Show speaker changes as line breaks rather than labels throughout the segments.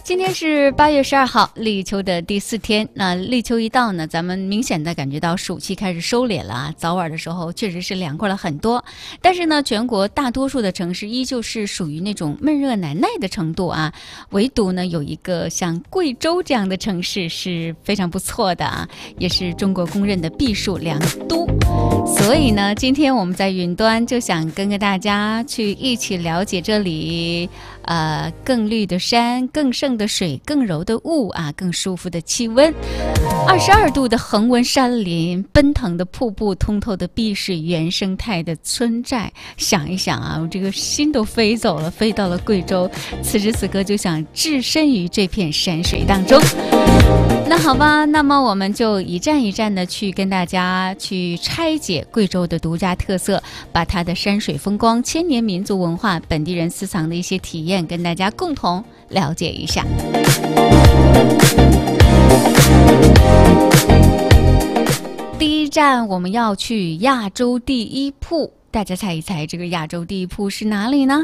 今天是8月12号，立秋的第4天。那立秋一到呢，咱们明显的感觉到暑气开始收敛了啊。早晚的时候确实是凉快了很多，但是呢，全国大多数的城市依旧是属于那种闷热难耐的程度啊。唯独呢，有一个像贵州这样的城市是非常不错的啊，也是中国公认的避暑良都。所以呢，今天我们在云端就想跟大家去一起了解这里，更绿的山，更盛的水，更柔的雾啊，更舒服的气温，22度的恒温山林，奔腾的瀑布，通透的碧水，原生态的村寨。想一想啊，我这个心都飞走了，飞到了贵州，此时此刻就想置身于这片山水当中。那好吧，那么我们就一站一站的去跟大家去拆解贵州的独家特色，把它的山水风光、千年民族文化、本地人私藏的一些体验跟大家共同了解一下。第一站我们要去亚洲第一瀑，大家猜一猜这个亚洲第一瀑是哪里呢？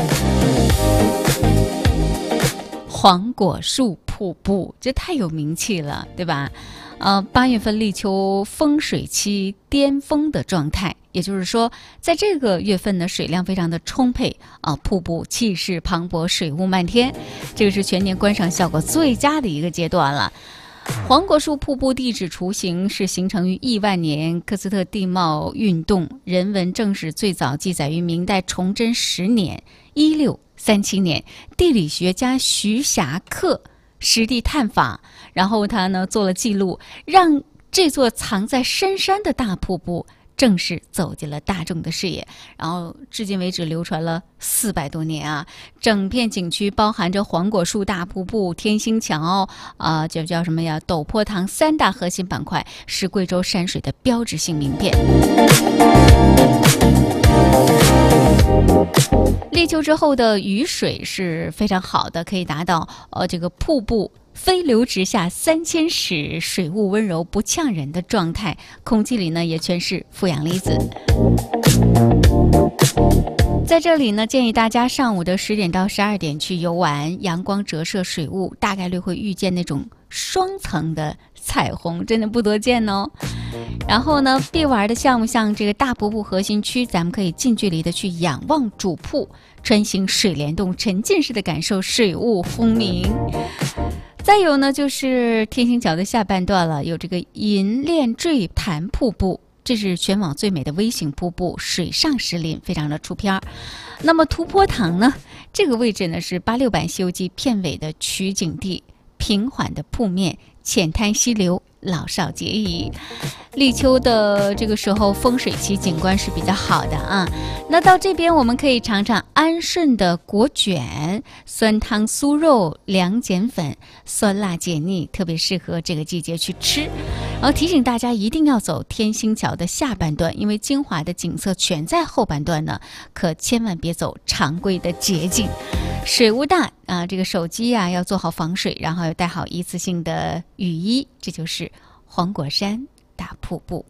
黄果树瀑布，这太有名气了，对吧？8月份立秋风水期巅峰的状态，也就是说在这个月份呢，水量非常的充沛瀑布气势磅礴，水雾漫天，这个是全年观赏效果最佳的一个阶段了。黄果树瀑布地质雏形是形成于亿万年喀斯特地貌运动，人文正史最早记载于明代崇祯10年1637年，地理学家徐霞客实地探访，然后他呢做了记录，让这座藏在深山的大瀑布正式走进了大众的视野，然后至今为止流传了400多年啊！整片景区包含着黄果树大瀑布、天星桥叫什么呀？陡坡塘3大核心板块，是贵州山水的标志性名片。立秋之后的雨水是非常好的，可以达到这个瀑布飞流直下3千尺，水雾温柔不呛人的状态，空气里呢也全是负氧离子。在这里呢，建议大家上午的10点到12点去游玩，阳光折射水雾，大概率会遇见那种双层的彩虹，真的不多见哦。然后呢，必玩的项目像这个大瀑布核心区，咱们可以近距离的去仰望主瀑，穿行水帘洞，沉浸式的感受水雾轰鸣。再有呢，就是天星桥的下半段了，有这个银链坠潭瀑布，这是全网最美的微型瀑布，水上石林，非常的出片。那么突坡塘呢，这个位置呢是86版《西游记》片尾的取景地，平缓的瀑面，浅滩溪流，老少皆宜。立秋的这个时候，风水期景观是比较好的啊。那到这边我们可以尝尝安顺的果卷，酸汤酥肉，凉碱粉，酸辣解腻，特别适合这个季节去吃。然后提醒大家一定要走天星桥的下半段，因为精华的景色全在后半段呢，可千万别走常规的捷径。水雾大这个手机要做好防水，然后要带好一次性的雨衣，这就是黄果山大瀑布。